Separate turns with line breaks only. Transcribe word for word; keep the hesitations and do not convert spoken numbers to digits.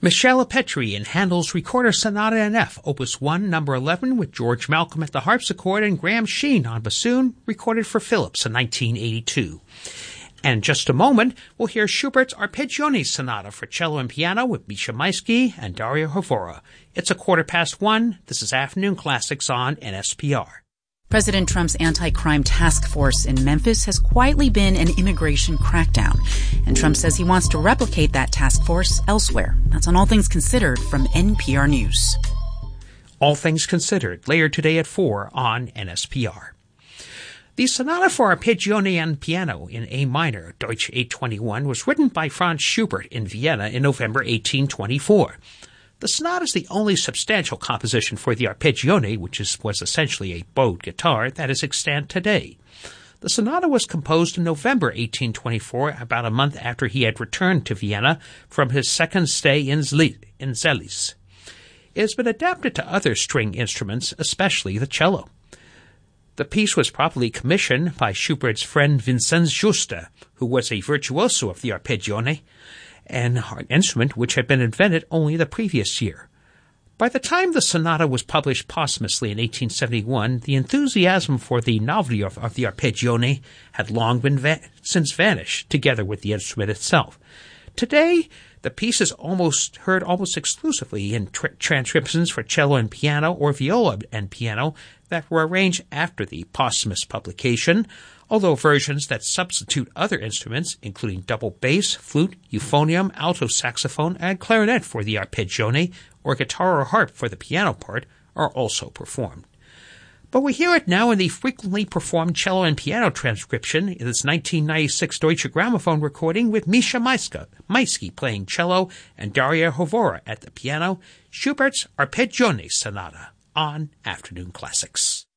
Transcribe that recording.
Michele Petri in Handel's Recorder Sonata in F, Opus one, number eleven, with George Malcolm at the harpsichord and Graham Sheen on bassoon, recorded for Philips in nineteen eighty-two. And in just a moment, we'll hear Schubert's Arpeggione Sonata for cello and piano with Misha Maisky and Daria Hovora. It's a quarter past one. This is Afternoon Classics on N S P R.
President Trump's anti-crime task force in Memphis has quietly been an immigration crackdown. And Trump says he wants to replicate that task force elsewhere. That's on All Things Considered from N P R News.
All Things Considered, later today at four on N S P R. The Sonata for Arpeggione and Piano in A minor, Deutsch eight twenty-one, was written by Franz Schubert in Vienna in November eighteen twenty-four. The sonata is the only substantial composition for the arpeggione, which is, was essentially a bowed guitar, that is extant today. The sonata was composed in November eighteen twenty-four, about a month after he had returned to Vienna from his second stay in, Zli- in Zelis. It has been adapted to other string instruments, especially the cello. The piece was probably commissioned by Schubert's friend Vincenz Juster, who was a virtuoso of the arpeggione, an instrument which had been invented only the previous year. By the time the sonata was published posthumously in eighteen seventy-one, the enthusiasm for the novelty of, of the arpeggione had long been va- since vanished, together with the instrument itself. Today, the piece is almost heard almost exclusively in tra- transcriptions for cello and piano or viola and piano that were arranged after the posthumous publication, although versions that substitute other instruments, including double bass, flute, euphonium, alto saxophone, and clarinet for the arpeggione, or guitar or harp for the piano part, are also performed. But we hear it now in the frequently performed cello and piano transcription in this nineteen ninety-six Deutsche Grammophon recording with Misha Maisky playing cello and Daria Hovora at the piano, Schubert's Arpeggione Sonata on Afternoon Classics.